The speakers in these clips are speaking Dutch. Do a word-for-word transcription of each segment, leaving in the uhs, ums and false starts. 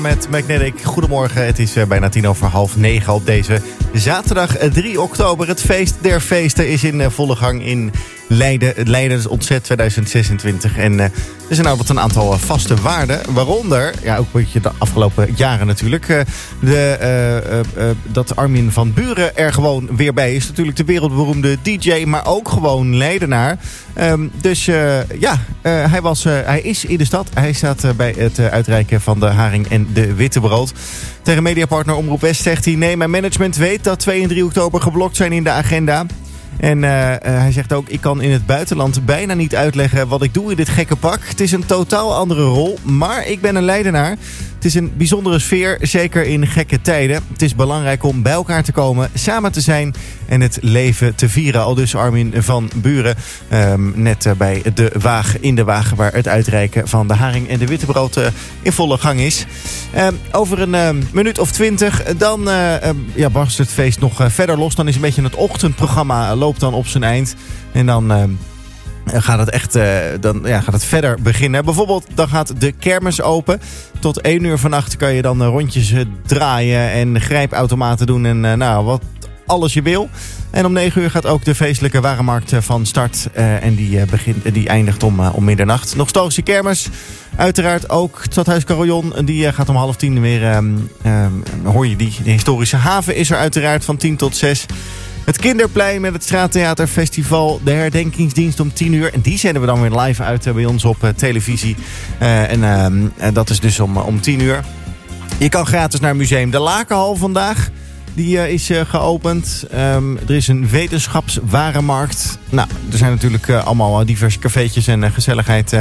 Met Magnetic. Goedemorgen, het is uh, bijna tien over half negen op deze zaterdag drie oktober. Het feest der feesten is in uh, volle gang in Leiden. Het Leidens Ontzet tweeduizend zesentwintig. En uh, er zijn nou wat een aantal uh, vaste waarden. Waaronder, ja ook een beetje de afgelopen jaren natuurlijk, uh, de, uh, uh, uh, dat Armin van Buuren er gewoon weer bij is. Natuurlijk de wereldberoemde D J, maar ook gewoon Leidenaar. Um, dus uh, ja, uh, hij, was, uh, hij is in de stad. Hij staat uh, bij het uh, uitreiken van de haring en de wittebrood. Tegen mediapartner Omroep West zegt hij: nee, mijn management weet dat twee en drie oktober geblokt zijn in de agenda. En uh, uh, hij zegt ook: ik kan in het buitenland bijna niet uitleggen wat ik doe in dit gekke pak. Het is een totaal andere rol, maar ik ben een Leidenaar. Het is een bijzondere sfeer, zeker in gekke tijden. Het is belangrijk om bij elkaar te komen, samen te zijn en het leven te vieren. Aldus Armin van Buuren, um, net uh, bij de waag, in de wagen waar het uitreiken van de haring en de wittebrood uh, in volle gang is. Um, over een uh, minuut of twintig, dan uh, um, ja, barst het feest nog uh, verder los. Dan is een beetje het ochtendprogramma, uh, loopt dan op zijn eind. En dan Uh, gaat het echt uh, dan, ja, gaat het verder beginnen. Bijvoorbeeld, dan gaat de kermis open. Tot één uur vannacht kan je dan uh, rondjes uh, draaien en grijpautomaten doen en uh, nou, wat alles je wil. En om negen uur gaat ook de feestelijke warenmarkt uh, van start. Uh, en die, uh, begint, uh, die eindigt om, uh, om middernacht. Nostalgische kermis. Uiteraard ook het Stadhuis Carillon. Die uh, gaat om half tien weer. Um, um, hoor je die? De historische haven is er uiteraard van tien tot zes. Het Kinderplein met het Straattheaterfestival. De herdenkingsdienst om tien uur. En die zenden we dan weer live uit uh, bij ons op uh, televisie. Uh, en uh, uh, dat is dus om, uh, om tien uur. Je kan gratis naar Museum de Lakenhal vandaag. Die uh, is uh, geopend. Um, er is een wetenschapswarenmarkt. Nou, er zijn natuurlijk uh, allemaal diverse cafeetjes en uh, gezelligheid. Uh,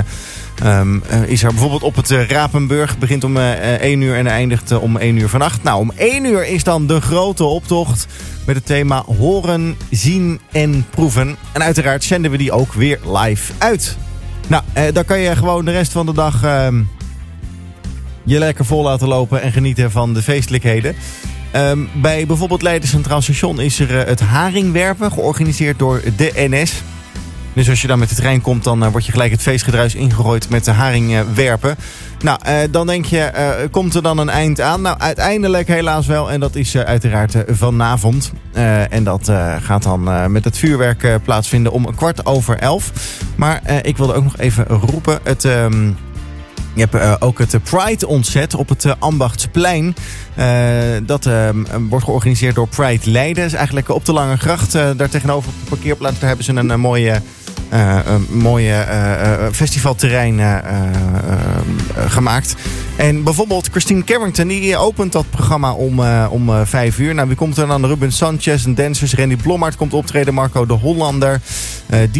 um, uh, is er bijvoorbeeld op het uh, Rapenburg. Begint om uh, één uur en eindigt uh, om één uur vannacht. Nou, om één uur is dan de grote optocht met het thema horen, zien en proeven. En uiteraard zenden we die ook weer live uit. Nou, uh, dan kan je gewoon de rest van de dag Uh, je lekker vol laten lopen en genieten van de feestelijkheden. Um, bij bijvoorbeeld Leiden Centraal Station is er uh, het haringwerpen, georganiseerd door de N S. Dus als je dan met de trein komt, dan uh, word je gelijk het feestgedruis ingegooid met de haringwerpen. Nou, uh, dan denk je, uh, komt er dan een eind aan? Nou, uiteindelijk helaas wel. En dat is uh, uiteraard uh, vanavond. Uh, en dat uh, gaat dan uh, met het vuurwerk uh, plaatsvinden om een kwart over elf. Maar uh, ik wilde ook nog even roepen, het Um, Je hebt uh, ook het Pride Ontzet op het uh, Ambachtsplein. Uh, dat uh, wordt georganiseerd door Pride Leiden. Dat is eigenlijk op de Lange Gracht. Uh, daar tegenover op de parkeerplaats daar hebben ze een, een mooie, uh, een mooie uh, festivalterrein uh, uh, uh, gemaakt. En bijvoorbeeld Christine Carrington, die opent dat programma om, uh, om uh, vijf uur. Nou, wie komt er dan? Ruben Sanchez en dancers. Randy Blommaert komt optreden. Marco de Hollander. Uh,